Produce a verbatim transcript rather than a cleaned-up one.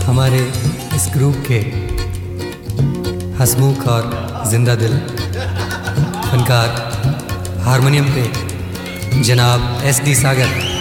हमारे इस ग्रुप के हंसमुख और जिंदा दिल फनकार हारमोनियम पे जनाब एस डी सागर।